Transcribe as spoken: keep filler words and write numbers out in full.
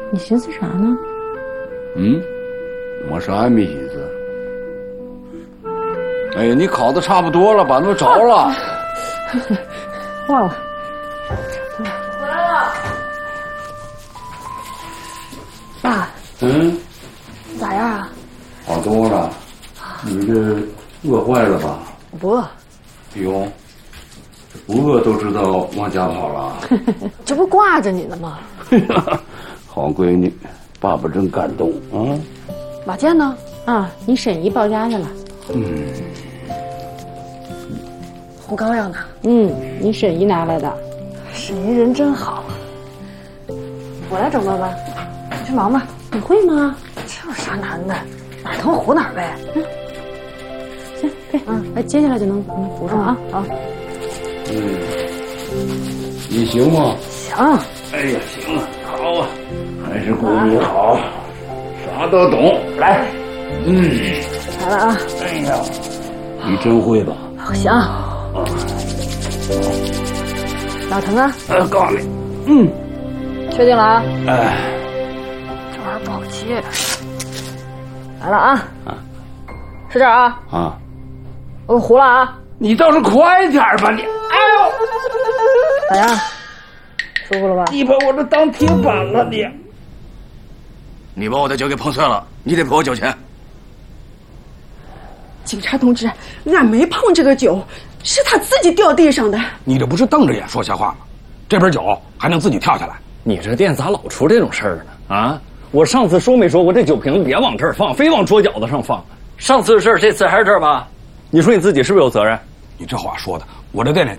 你寻思啥呢？ 嗯，我啥也没寻思。哎呀，你烤的差不多了，把那着了。 忘了。 回来了。 爸。 嗯。 咋样啊？ 好多了。你这饿坏了吧？ 不饿。 哎呦，不饿都知道往家跑了。 这不挂着你呢吗？ 好闺女，爸爸真感动啊！ 马健呢？啊，你婶姨抱家去了。 嗯。 胡膏药呢？嗯，你婶姨拿来的。婶姨人真好。我来整吧吧，你去忙吧。你会吗？这有啥难的？哪疼糊哪呗。嗯，行，可以。嗯，哎，接下来就能能糊上啊。好。 嗯，你行吗？ 行。 哎呀，行了，好啊，还是闺女好，啥都懂。来，嗯， 来了啊。 哎呀，你真会吧？ 行。哪疼啊？ 呃，告诉你，嗯， 确定了啊？ 哎， 这玩意儿不好接。来了啊！啊，是这儿啊！ 啊， 我糊了啊！ 你倒是快点吧你！哎呦， 咋样？舒服了吧？ 你把我这当铁板了你！ 你把我的酒给碰碎了，你得赔我酒钱。 警察同志，俺没碰这个酒，是他自己掉地上的。 你这不是瞪着眼说瞎话吗？这瓶酒还能自己跳下来？ 你这店咋老出这种事儿呢？啊！我上次说没说过这酒瓶别往这儿放，非往桌角子上放？上次是这儿，这次还是这儿吧？你说你自己是不是有责任？ 你这话说的，我这店里